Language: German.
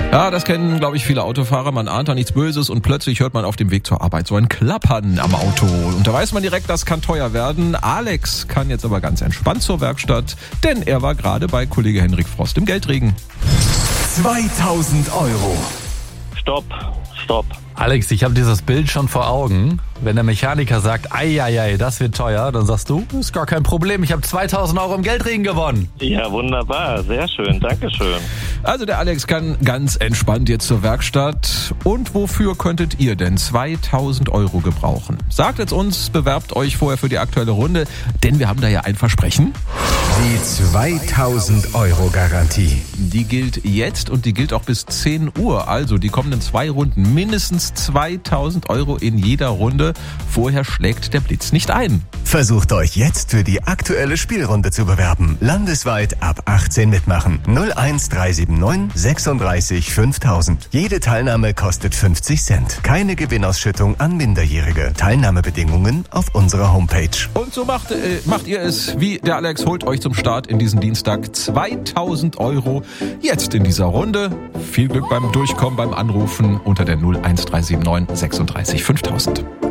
Ja, das kennen, glaube ich, viele Autofahrer. Man ahnt da nichts Böses und plötzlich hört man auf dem Weg zur Arbeit so ein Klappern am Auto. Und da weiß man direkt, das kann teuer werden. Alex kann jetzt aber ganz entspannt zur Werkstatt, denn er war gerade bei Kollege Henrik Frost im Geldregen. 2000 Euro. Stopp. Alex, ich habe dieses Bild schon vor Augen. Wenn der Mechaniker sagt, ei, das wird teuer, dann sagst du, ist gar kein Problem, ich habe 2000 Euro im Geldregen gewonnen. Ja, wunderbar. Sehr schön. Dankeschön. Also der Alex kann ganz entspannt jetzt zur Werkstatt. Und wofür könntet ihr denn 2000 Euro gebrauchen? Sagt es uns, bewerbt euch vorher für die aktuelle Runde, denn wir haben da ja ein Versprechen. Die 2000 Euro Garantie. Die gilt jetzt und die gilt auch bis 10 Uhr. Also die kommenden 2 Runden mindestens 2000 Euro in jeder Runde. Vorher schlägt der Blitz nicht ein. Versucht euch jetzt für die aktuelle Spielrunde zu bewerben. Landesweit ab 18 mitmachen. 01379 36 5000. Jede Teilnahme kostet 50 Cent. Keine Gewinnausschüttung an Minderjährige. Teilnahmebedingungen auf unserer Homepage. Und so macht ihr es wie der Alex. Holt euch zum Start in diesen Dienstag 2000 Euro jetzt in dieser Runde. Viel Glück beim Durchkommen, beim Anrufen unter der 01379 36 5000.